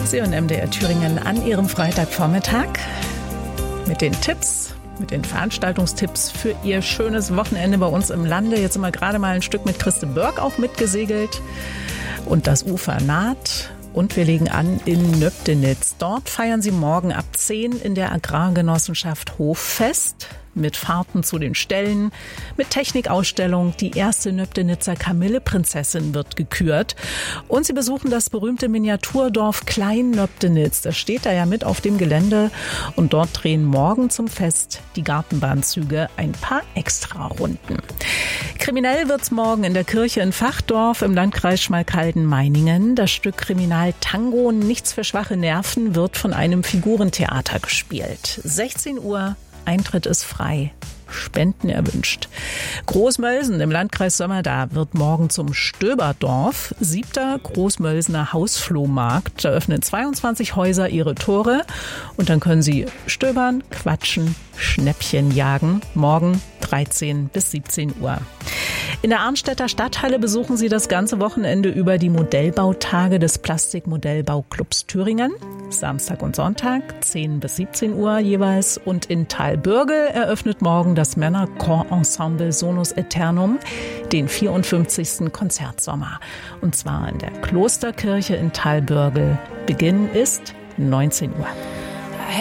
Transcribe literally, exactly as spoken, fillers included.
Sie und M D R Thüringen an Ihrem Freitagvormittag mit den Tipps, mit den Veranstaltungstipps für Ihr schönes Wochenende bei uns im Lande. Jetzt sind wir gerade mal ein Stück mit Christe Börk auch mitgesegelt und das Ufer naht. Und wir legen an in Nöbdenitz. Dort feiern sie morgen ab zehn in der Agrargenossenschaft Hoffest. Mit Fahrten zu den Ställen, mit Technikausstellung. Die erste Nöbdenitzer Kamilleprinzessin wird gekürt. Und sie besuchen das berühmte Miniaturdorf Klein-Nöbdenitz. Das steht da ja mit auf dem Gelände. Und dort drehen morgen zum Fest die Gartenbahnzüge ein paar Extrarunden. Kriminell wird's morgen in der Kirche in Fachdorf im Landkreis Schmalkalden-Meiningen. Das Stück Kriminal Tango, nichts für schwache Nerven, wird von einem Figurentheater gespielt. sechzehn Uhr. Eintritt ist frei. Spenden erwünscht. Großmölsen im Landkreis Sömmerda wird morgen zum Stöberdorf. Siebter Großmölsener Hausflohmarkt. Da öffnen zweiundzwanzig Häuser ihre Tore. Und dann können Sie stöbern, quatschen, Schnäppchen jagen. Morgen dreizehn bis siebzehn Uhr. In der Arnstädter Stadthalle besuchen Sie das ganze Wochenende über die Modellbautage des Plastikmodellbauclubs Thüringen. Samstag und Sonntag, zehn bis siebzehn Uhr jeweils. Und in Thalbürgel eröffnet morgen das Männerchor-Ensemble Sonus Aeternum den vierundfünfzigsten Konzertsommer. Und zwar in der Klosterkirche in Thalbürgel. Beginn ist neunzehn Uhr.